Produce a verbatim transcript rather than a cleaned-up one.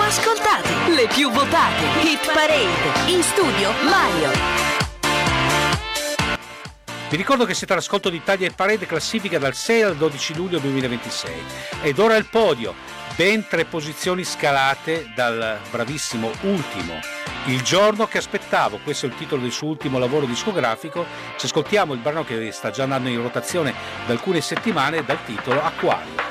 ascoltate, le più votate. Hit Parade. In studio Mario. Vi ricordo che siete all'ascolto di Italia Hit Parade, classifica dal sei al dodici luglio duemilaventisei. Ed ora il podio, ben tre posizioni scalate dal bravissimo Ultimo. Il giorno che aspettavo, questo è il titolo del suo ultimo lavoro discografico. Ci ascoltiamo il brano che sta già andando in rotazione da alcune settimane dal titolo Acquario.